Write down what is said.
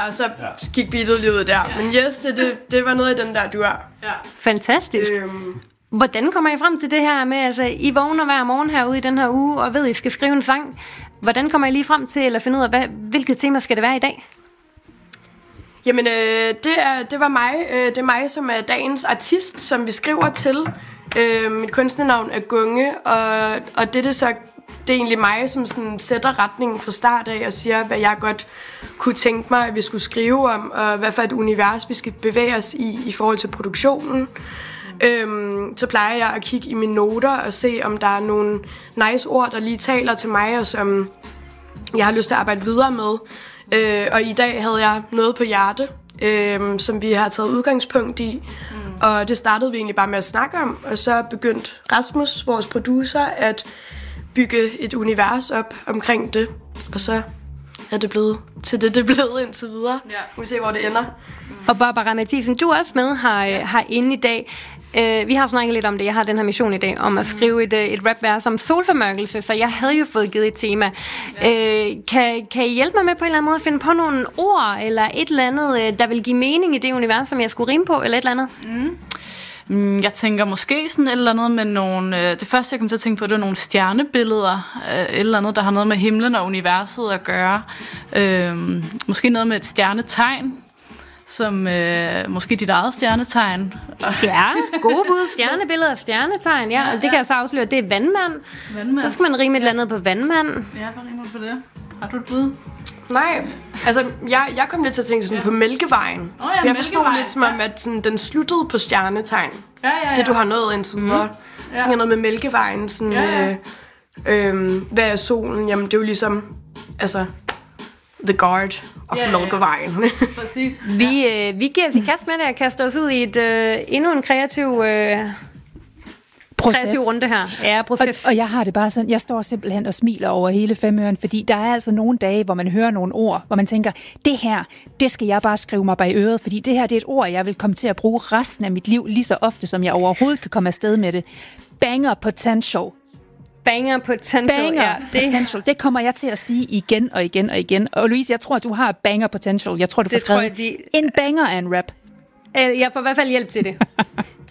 Ja, og så gik beatet lige ud der. Men yes, det var noget i den der duer. Ja. Fantastisk. Hvordan kommer I frem til det her med, altså I vågner hver morgen herude i den her uge, og ved, I skal skrive en sang. Hvordan kommer I lige frem til, eller finde ud af, hvilket tema skal det være i dag? Jamen, det var mig. Det er mig, som er dagens artist, som vi skriver til. Mit kunstnernavn er Gunge, og det er egentlig mig, som sådan sætter retningen fra start af og siger, hvad jeg godt kunne tænke mig, at vi skulle skrive om, og hvad for et univers, vi skal bevæge os i forhold til produktionen. Så plejer jeg at kigge i mine noter og se, om der er nogle nice ord, der lige taler til mig, og som jeg har lyst til at arbejde videre med. Og i dag havde jeg noget på hjerte, som vi har taget udgangspunkt i. Og det startede vi egentlig bare med at snakke om, og så begyndte Rasmus, vores producer, at bygge et univers op omkring det. Og så er det blevet til det er blevet indtil videre. Ja. Vi må se, hvor det ender. Og Barbara Mathisen, du er også med herinde i dag. Vi har snakket lidt om det. Jeg har den her mission i dag om at skrive et rapvers om solformørkelse, så jeg havde jo fået givet et tema. Kan I hjælpe mig med på en eller anden måde at finde på nogle ord, eller et eller andet, der vil give mening i det univers, som jeg skulle rime på, eller et eller andet? Jeg tænker måske sådan et eller andet med nogle... Det første, jeg kom til at tænke på, det var nogle stjernebilleder. Et eller andet, der har noget med himlen og universet at gøre. Måske noget med et stjernetegn, som måske dit eget stjernetegn. Ja, gode bud. Stjernebilleder og stjernetegn. Ja, og det kan jeg så afsløre, det er vandmand. Så skal man rime et eller andet på vandmand. Ja, hvad rimer du på det? Har du et bud? Nej, altså jeg kom lidt til at tænke sådan på Mælkevejen. For jeg forstod lidt som om, at sådan, den sluttede på stjernetegn. Ja. Det du har nået indtil videre. Så tænker jeg noget med Mælkevejen. Sådan, hvad er solen? Jamen det er jo ligesom, altså, the guard of Mælkevejen. Præcis. Vi giver os i kast med det og kaster os ud i endnu en kreativ runde her. Ja, proces. Og jeg har det bare sådan, jeg står simpelthen og smiler over hele Femøren, fordi der er altså nogle dage, hvor man hører nogle ord, hvor man tænker, det her, det skal jeg bare skrive mig bag øret, fordi det her, det er et ord, jeg vil komme til at bruge resten af mit liv, lige så ofte, som jeg overhovedet kan komme afsted med det. Banger potential. Banger potential. Potential. Det kommer jeg til at sige igen og igen og igen. Og Louise, jeg tror, du har banger potential. Jeg tror, du får skrevet en banger af en rap. Jeg får i hvert fald hjælp til det.